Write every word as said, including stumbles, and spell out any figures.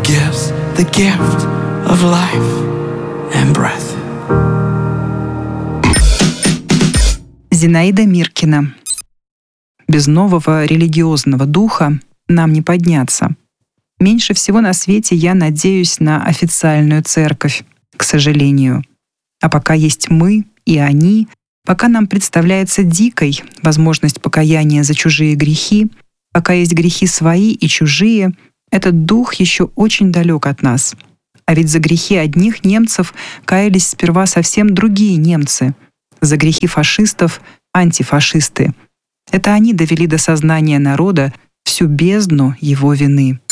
gives the gift of life and breath. Зинаида Миркина. Без нового религиозного духа нам не подняться. Меньше всего на свете я надеюсь на официальную церковь, к сожалению. А пока есть мы и они, пока нам представляется дикой возможность покаяния за чужие грехи, пока есть грехи свои и чужие, этот дух еще очень далек от нас. А ведь за грехи одних немцев каялись сперва совсем другие немцы. За грехи фашистов — антифашисты. Это они довели до сознания народа всю бездну его вины.